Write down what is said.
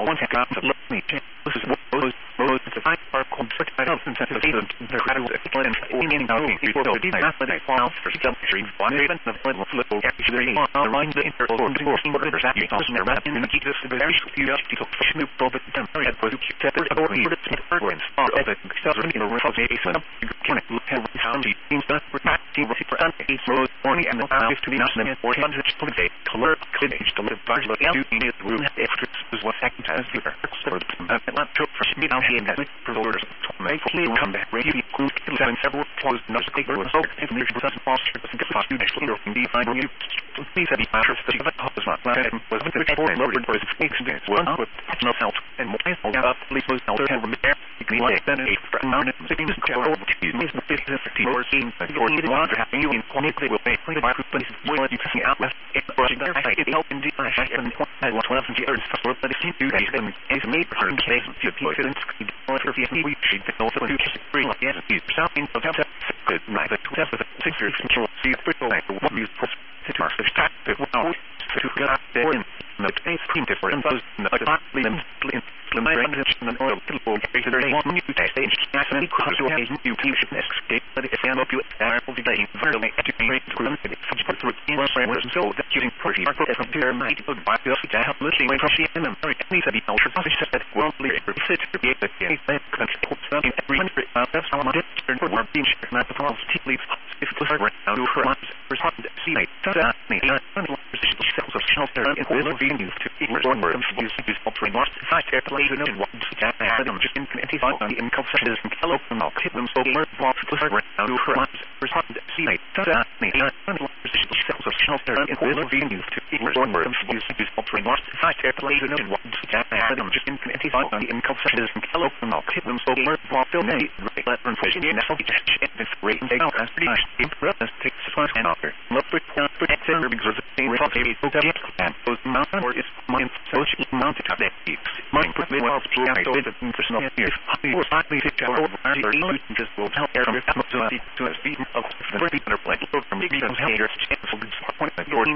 one second of me. This is what most of the five are concert I don't think that even the crowd was and in out people do the math that fall for some stream one even the little actually on line the interval for orders that you don't never in the Jesus very few to Snoop Dogg and had was separate or the programs of the southern in the result basement can have county in the team for eight road only and now to the national 400 color clinic to live by the room after was what second time speaker so not took for me down here that providers to make me come back radio cool several closed no speaker was so if there's some foster to get fast actually in the find you please have interest that was not was the point lower for the experience one with no help and more up please was out there repair like that a amount of things to over to me or seeing or it longer having you in quantity will pay the marketplace what you can out with it help in the and I want 12 years for the to is made for case to people or if we should also do free like yes is something of good right the 6 years control see like what you to start to get there in the case primitive for those in the oil people very one new stage nationally casualization you should escape but if you you are today very educated through in framework so that using pretty from their might to buy us to help looking way from and very needs to be ultra that worldly fit to be able to get control in every country that's how much turn for being not the false typically if it's right now to respond see me that me cells of shelter and will be used to restore use altering lost fight air laser and what I'm just in 25 on the income sections and hello and I'll keep them so alert box to right now to respond see me that me cells of shelter and will be used to restore use altering lost fight air laser and what I'm just in 25 on the income sections and hello and I'll keep them so alert box to me let them push in and it's great and take as pretty much impressive takes fast and offer love protect because of the reality and those mountain or is mind social mounted up that mind put me well to I so it's personal here or slightly fit over just will help air from to a speed of the better play from the here point